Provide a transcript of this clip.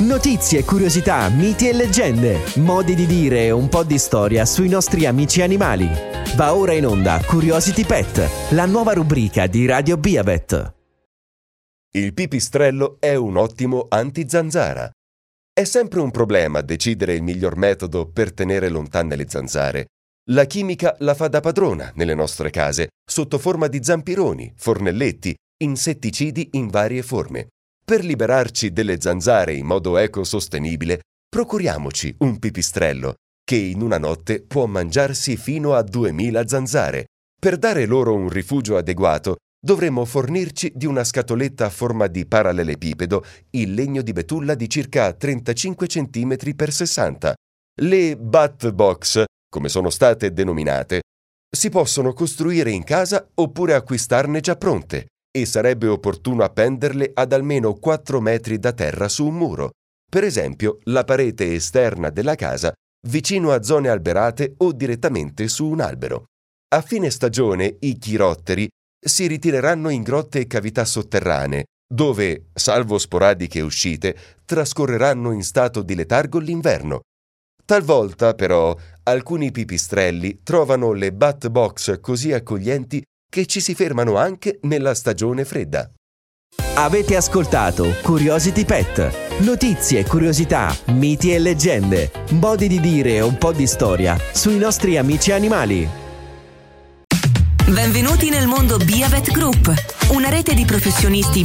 Notizie, curiosità, miti e leggende, modi di dire e un po' di storia sui nostri amici animali. Va ora in onda Curiosity Pet, la nuova rubrica di Radio Beavet. Il pipistrello è un ottimo anti-zanzara. È sempre un problema decidere il miglior metodo per tenere lontane le zanzare. La chimica la fa da padrona nelle nostre case, sotto forma di zampironi, fornelletti, insetticidi in varie forme. Per liberarci delle zanzare in modo ecosostenibile, procuriamoci un pipistrello, che in una notte può mangiarsi fino a 2000 zanzare. Per dare loro un rifugio adeguato, dovremmo fornirci di una scatoletta a forma di parallelepipedo in legno di betulla di circa 35 cm x 60. Le bat box, come sono state denominate, si possono costruire in casa oppure acquistarne già pronte, e sarebbe opportuno appenderle ad almeno 4 metri da terra su un muro, per esempio la parete esterna della casa, vicino a zone alberate o direttamente su un albero. A fine stagione i chirotteri si ritireranno in grotte e cavità sotterranee, dove, salvo sporadiche uscite, trascorreranno in stato di letargo l'inverno. Talvolta, però, alcuni pipistrelli trovano le bat box così accoglienti che ci si fermano anche nella stagione fredda. Avete ascoltato Curiosity Pet. Notizie, curiosità, miti e leggende, modi di dire e un po' di storia sui nostri amici animali. Benvenuti nel mondo Beavet Group, una rete di professionisti